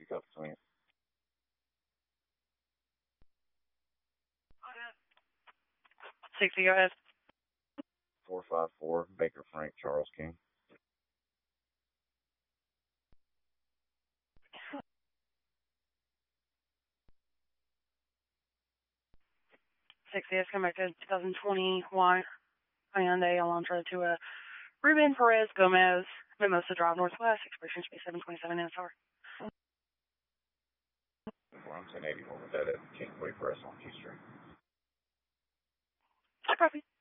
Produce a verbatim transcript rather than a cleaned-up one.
up between. sixty, go ahead. four five four, Baker Frank, Charles King. sixty, it's come back to twenty twenty Y Hyundai Elantra to a Ruben Perez Gomez, Mimosa Drive Northwest, expiration should be seven twenty-seven N S R. I'm ten eighty-four with that at Kingsway Press on Key Street. Copy.